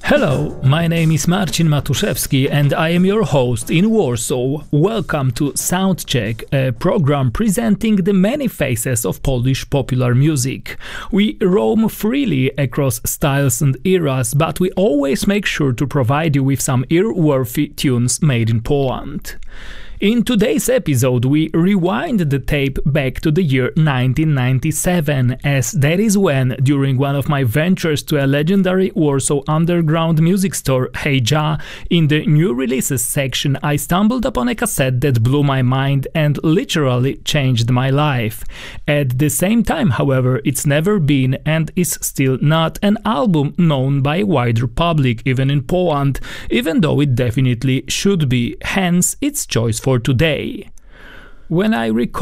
Hello, my name is Marcin Matuszewski and I am your host in Warsaw. Welcome to Soundcheck, a program presenting the many faces of Polish popular music. We roam freely across styles and eras, but we always make sure to provide you with some ear-worthy tunes made in Poland. In today's episode, we rewind the tape back to the year 1997, as that is when, during one of my ventures to a legendary Warsaw underground music store, Heyja, in the new releases section, I stumbled upon a cassette that blew my mind and literally changed my life. At the same time, however, it's never been and is still not an album known by a wider public, even in Poland, even though it definitely should be, hence its choice for today. When I recall